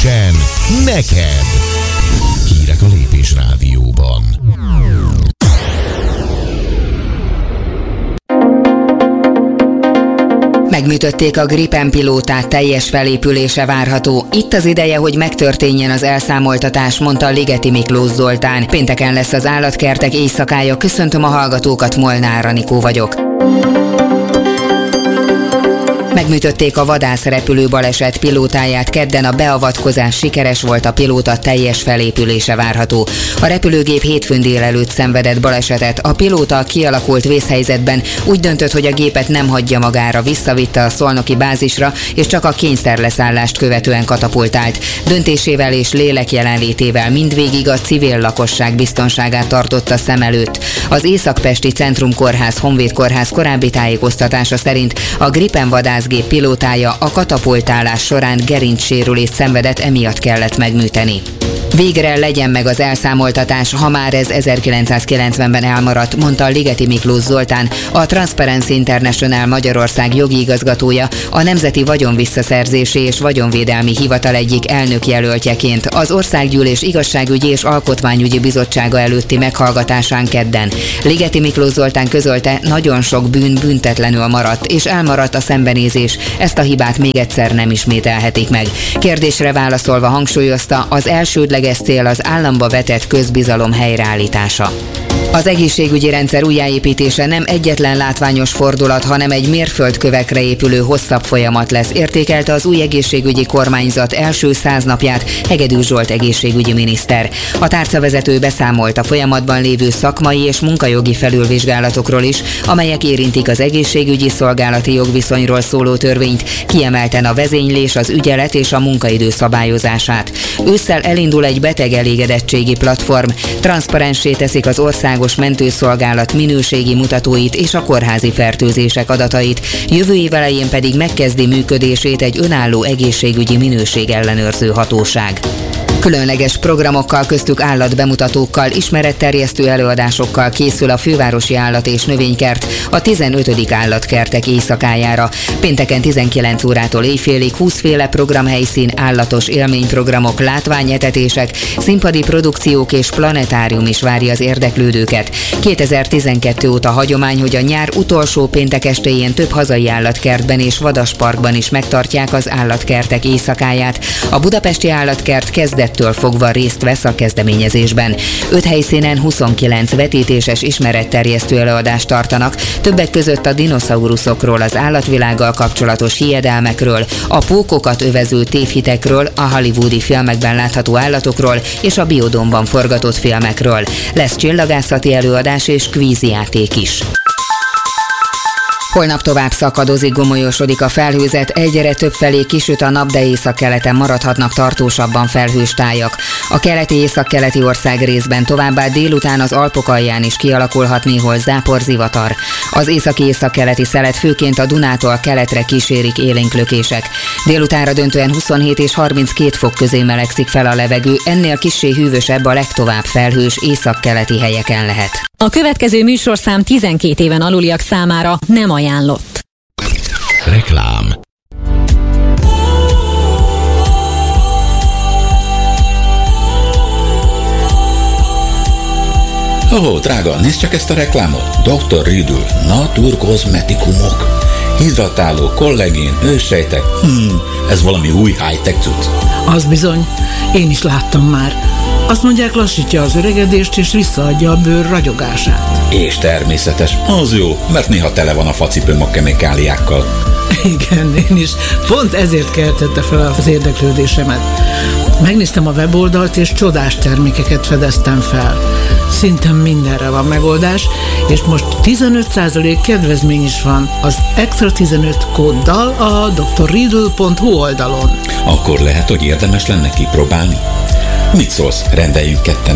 Rögtön neked! Hírek a Lépés Rádióban. Megműtötték a Gripen pilótát, teljes felépülése várható. Itt az ideje, hogy megtörténjen az elszámoltatás, mondta Ligeti Miklós Zoltán. Pénteken lesz az állatkertek éjszakája. Köszöntöm a hallgatókat, Molnár Anikó vagyok. Megműtötték a vadászrepülő baleset pilótáját kedden, a beavatkozás sikeres volt, a pilóta teljes felépülése várható. A repülőgép hétfőn délelőtt szenvedett balesetet, a pilóta kialakult vészhelyzetben úgy döntött, hogy a gépet nem hagyja magára, visszavitte a szolnoki bázisra, és csak a kényszerleszállást követően katapultált. Döntésével és lélek jelenlétével mindvégig a civil lakosság biztonságát tartotta szem előtt. Az Észak-Pesti Centrumkórház Honvéd Kórház korábbi tájékoztatása szerint a Gripen vadászgép pilótája a katapultálás során gerincsérülést szenvedett, emiatt kellett megműteni. Végre legyen meg az elszámoltatás, ha már ez 1990-ben elmaradt, mondta Ligeti Miklós Zoltán, a Transparency International Magyarország jogi igazgatója, a Nemzeti Vagyonvisszaszerzési és Vagyonvédelmi Hivatal egyik elnökjelöltjeként az Országgyűlés Igazságügyi és Alkotmányügyi Bizottsága előtti meghallgatásán kedden. Ligeti Miklós Zoltán közölte, nagyon sok bűn büntetlenül maradt, és elmaradt a szembenézés, ezt a hibát még egyszer nem ismételhetik meg. Kérdésre válaszolva hangsúlyozta, az elsődleges cél az államba vetett közbizalom helyreállítása. Az egészségügyi rendszer újjáépítése nem egyetlen látványos fordulat, hanem egy mérföldkövekre épülő hosszabb folyamat lesz, értékelte az új egészségügyi kormányzat első 100 napját Hegedűs Zsolt egészségügyi miniszter. A tárcavezető beszámolt a folyamatban lévő szakmai és munkajogi felülvizsgálatokról is, amelyek érintik az egészségügyi szolgálati jogviszonyról szóló törvényt, kiemelten a vezénylés, az ügyelet és a munkaidő szabályozását. Ősszel elindul egy betegelégedettségi platform, transzparenssé teszik az országos mentőszolgálat minőségi mutatóit és a kórházi fertőzések adatait, jövő év elején pedig megkezdi működését egy önálló egészségügyi minőségellenőrző hatóság. Különleges programokkal, köztük állatbemutatókkal, ismeretterjesztő előadásokkal készül a Fővárosi Állat- és Növénykert a 15. állatkertek éjszakájára. Pénteken 19 órától éjfélig 20 féle programhelyszín, állatos élményprogramok, látványetetések, színpadi produkciók és planetárium is várja az érdeklődőket. 2012 óta hagyomány, hogy a nyár utolsó péntek estéjén több hazai állatkertben és vadasparkban is megtartják az állatkertek éjszakáját. A budapesti állatkert kezdettől fogva részt vesz a kezdeményezésben. 5 helyszínen 29 vetítéses ismeretterjesztő előadást tartanak, többek között a dinoszauruszokról, az állatvilággal kapcsolatos hiedelmekről, a pókokat övező tévhitekről, a hollywoodi filmekben látható állatokról és a biodómban forgatott filmekről. Lesz csillagászati előadás és kvízjáték is. Holnap tovább szakadozik, gomolyosodik a felhőzet, egyre több felé kisüt a nap, de északkeleten maradhatnak tartósabban felhős tájak. A keleti északkeleti ország részben továbbá délután az Alpok alján is kialakulhat néhol záporzivatar. Az északi-északkeleti szelet főként a Dunától keletre kísérik élénk lökések. Délutánra döntően 27 és 32 fok közé melegszik fel a levegő, ennél kissé hűvösebb a legtovább felhős északkeleti helyeken lehet. A következő műsorszám 12 éven aluliak számára nem ajánlott. Reklám. Ó, drága, nézd csak ezt a reklámot. Dr. Riddle, naturkozmetikumok. Hidratáló, kollagén, őssejtek. Ez valami új high-tech cucc. Az bizony, én is láttam már. Azt mondják, lassítja az öregedést és visszaadja a bőr ragyogását. És természetes, az jó, mert néha tele van a facipőm a kemikáliákkal. Igen, én is. Pont ezért keltette fel az érdeklődésemet. Megnéztem a weboldalt, és csodás termékeket fedeztem fel. Szinte mindenre van megoldás, és most 15% kedvezmény is van az Extra 15 kóddal a drriddle.hu oldalon. Akkor lehet, hogy érdemes lenne kipróbálni. Mit szólsz, rendeljünk ketten